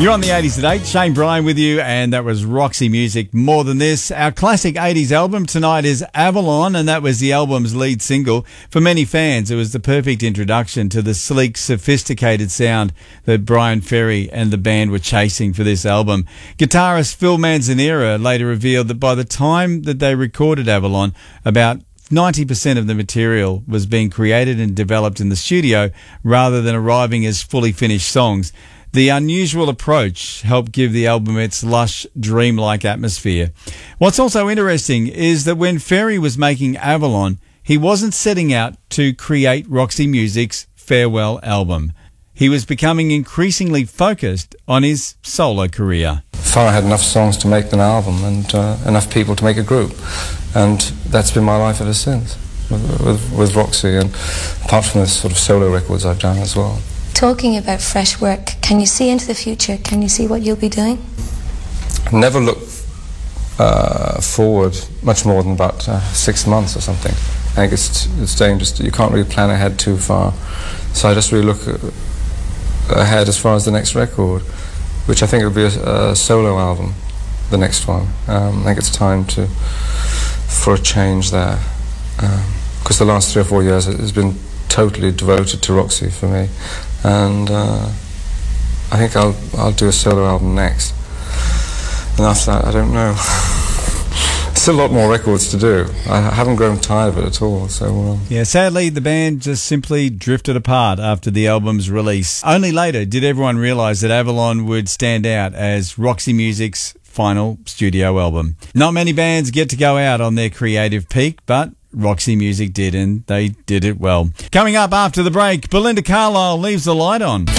You're on the 80s at 8. Shane Bryan with you, and that was Roxy Music, More Than This. Our classic 80s album tonight is Avalon, and that was the album's lead single. For many fans, it was the perfect introduction to the sleek, sophisticated sound that Bryan Ferry and the band were chasing for this album. Guitarist Phil Manzanera later revealed that by the time that they recorded Avalon, about 90% of the material was being created and developed in the studio rather than arriving as fully finished songs. The unusual approach helped give the album its lush, dreamlike atmosphere. What's also interesting is that when Ferry was making Avalon, he wasn't setting out to create Roxy Music's farewell album. He was becoming increasingly focused on his solo career. I had enough songs to make an album and enough people to make a group, and that's been my life ever since with Roxy, and apart from the sort of solo records I've done as well. Talking about fresh work, can you see into the future? Can you see what you'll be doing? I never look forward much more than about 6 months or something. I think it's dangerous. You can't really plan ahead too far. So I just really look ahead as far as the next record, which I think will be a solo album, the next one. I think it's time for a change there, because the last 3 or 4 years has been totally devoted to Roxy for me, and I think I'll do a solo album next, and after that I don't know. Still a lot more records to do. I haven't grown tired of it at all. So yeah, sadly the band just simply drifted apart after the album's release. Only later did everyone realise that Avalon would stand out as Roxy Music's final studio album. Not many bands get to go out on their creative peak, but Roxy Music did, and they did it well. Coming up after the break, Belinda Carlisle leaves the light on.